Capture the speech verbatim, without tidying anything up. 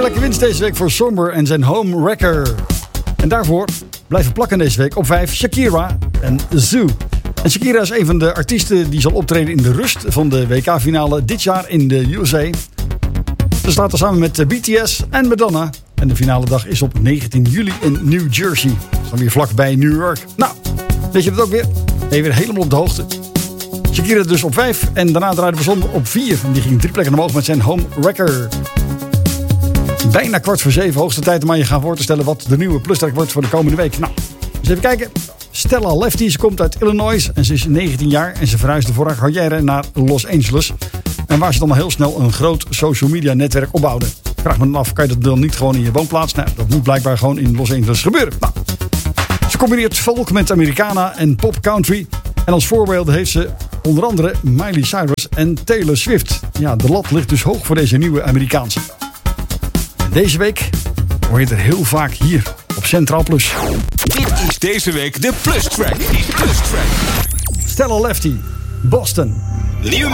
lekker winst deze week voor Somber en zijn Home Wrecker. En daarvoor blijven plakken deze week op vijf Shakira en Zoo. En Shakira is een van de artiesten die zal optreden in de rust van de W K-finale dit jaar in de U S A. Ze staat er samen met B T S en Madonna. En de finale dag is op negentien juli in New Jersey. Dat is dan weer vlakbij New York. Nou, weet je dat ook weer? Ben je weer helemaal op de hoogte. Shakira dus op vijf en daarna draaide we Somber op vier. Die ging drie plekken omhoog met zijn Home Wrecker. Bijna kwart voor zeven, hoogste tijd om aan je gaan voor te stellen wat de nieuwe plustrek wordt voor de komende week. Nou, eens even kijken. Stella Lefty, ze komt uit Illinois en ze is negentien jaar en ze verhuisde voor haar carrière naar Los Angeles. En waar ze dan al heel snel een groot social media netwerk opbouwde. Vraag me dan af, kan je dat dan niet gewoon in je woonplaats? Nou, dat moet blijkbaar gewoon in Los Angeles gebeuren. Nou, ze combineert folk met Americana en pop country. En als voorbeeld heeft ze onder andere Miley Cyrus en Taylor Swift. Ja, de lat ligt dus hoog voor deze nieuwe Amerikaanse. En deze week hoor je het er heel vaak hier op Centraal Plus. Dit is deze week de Plus Track. Plus Track. Stella Lefty, Boston. Nieuw